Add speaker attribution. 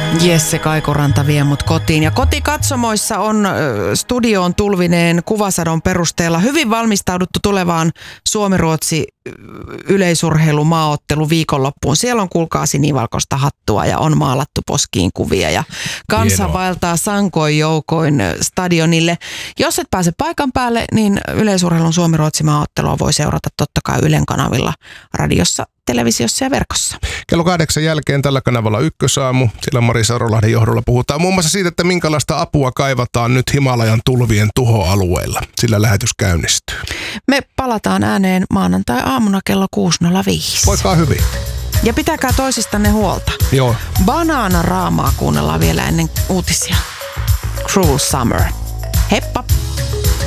Speaker 1: Jesse Kaikuranta vie mut kotiin. Ja kotikatsomoissa on studioon tulvineen kuvasadon perusteella hyvin valmistauduttu tulevaan Suomi-Ruotsi yleisurheilumaaottelu viikonloppuun. Siellä on kuulkaa sinivalkoista hattua ja on maalattu poskiin kuvia ja kansa vaeltaa sankoin joukoin stadionille. Jos et pääse paikan päälle, niin yleisurheilun Suomi-Ruotsi maaottelua voi seurata totta kai Ylen kanavilla, radiossa, televisiossa ja verkossa.
Speaker 2: Kello 8 jälkeen tällä kanavalla Ykkösaamu. Siellä Mari Sarolahden johdolla puhutaan muun muassa siitä, että minkälaista apua kaivataan nyt Himalajan tulvien tuhoalueilla. Sillä lähetys käynnistyy.
Speaker 1: Me palataan ääneen maanantai-aamuna kello 6.05.
Speaker 2: Voikaa hyvin.
Speaker 1: Ja pitäkää toisistanne huolta.
Speaker 2: Joo.
Speaker 1: Banaanaraamaa kuunnellaan vielä ennen uutisia. Cruel Summer. Heippa!